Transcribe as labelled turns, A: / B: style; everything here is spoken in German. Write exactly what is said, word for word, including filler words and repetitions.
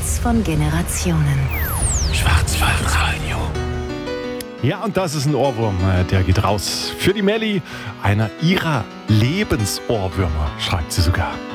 A: Schatz von Generationen.
B: Schwarzwaldradio.
C: Ja, und das ist ein Ohrwurm, äh, der geht raus für die Melli, einer ihrer Lebensohrwürmer, schreibt sie sogar.